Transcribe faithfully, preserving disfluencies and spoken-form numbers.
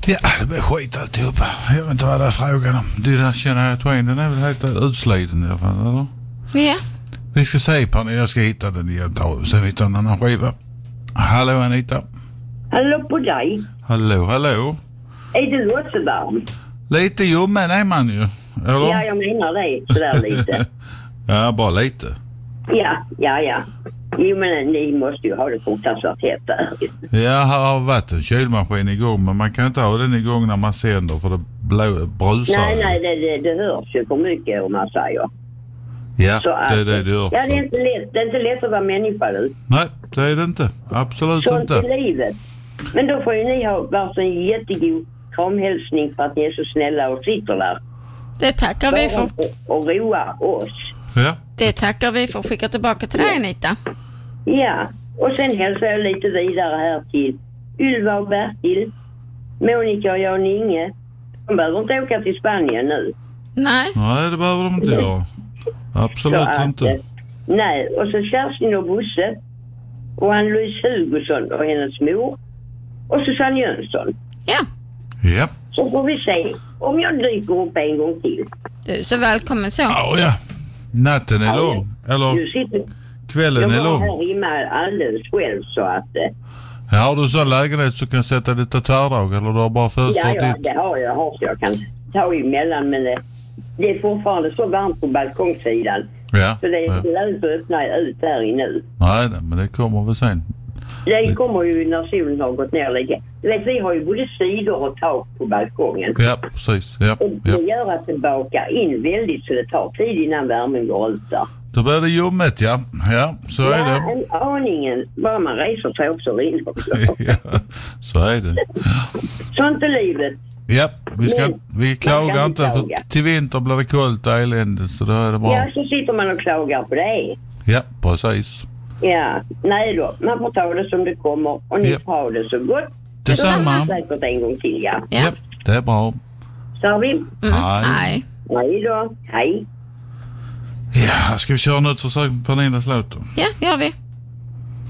Ja, det blir skit alltihopa. Jag vet inte vad det är frågan om. Det där känner jag Twain, den är väl helt utsliten i alla fall, eller? Ja. Vi ska se på när jag ska hitta den igen. Sen hittar en annan skiva. Hallå Anita. Hallå på dig. Hallå, hallå. Är du också varm? Lite ljummen är man ju. Eller? Ja, jag menar det. Sådär lite. Ja, bara lite. Ja, ja, ja. Jo, men ni måste ju ha det fruktansvärt hett där. Ja, här har varit en kylmaskin igång, men man kan inte ha den igång när man sänder för det blå, brusar. Nej, nej, det, det, det hörs ju för mycket om man säger. Ja, så det är det det gör. Ja, det är inte lätt, det är inte lätt att vara människa nu. Nej, det är det inte. Absolut sånt inte. Sånt i livet. Men då får ju ni ha varit en jättegod kramhälsning för att ni är så snälla och sitter där. Det tackar vi för. Och, och roa oss. Ja. Det tackar vi för att skicka tillbaka till dig, Anita. Ja, och sen hälsar jag lite vidare här till Ylva och Bertil, Monica och Jan Inge. De behöver inte åka till Spanien nu. Nej. Nej, det behöver de inte göra. Absolut att, inte. Nej, och så Kerstin och Bosse och Ann-Louise Hugosson och hennes mor och Susanne Jönsson. Ja. Ja. Så får vi se om jag dyker upp en gång till. Du är så välkommen så. Ja, ja. Natten är ja, lång. Eller du sitter, kvällen är lång. Jag var här alldeles själv så att... Eh, ja, har du sån lägenhet så kan sätta lite tvärdag eller du har bara fönstret Ja, ja, det har jag. Har, så jag kan ta emellan men det, det är fortfarande så varmt på balkongsidan. Ja. Så det är ja. inte lönt att öppna ut där i nu. Nej, men det kommer väl sen. Det kommer ju när solen har gått ner lite. Du vet, vi har ju både sidor och tak på balkongen. Ja, precis. Ja, och det ja. gör att det bakar in väldigt så det tar tid innan värmen går ut där. Då blir det ljummet, ja. Ja, så ja, är det. En aningen. Bara man reser sig också rinner. Ja, så är det. Sånt är livet. Ja, vi, ska, Men, vi klagar inte klaga. för till vinter blir det kallt och elände så då är det bra. Ja, så sitter man och klagar på det. Ja, precis. Ja, nej då. Man får ta det som det kommer och ni Ja. får ha det så gott. Detsamma. Säkert en gång till, ja. Ja. Ja, det är bra. Så vi. Mm. Nej. Nej. Nej då. Hej. Ja, ska vi köra något försök på Pernillas låt då? Ja, gör vi.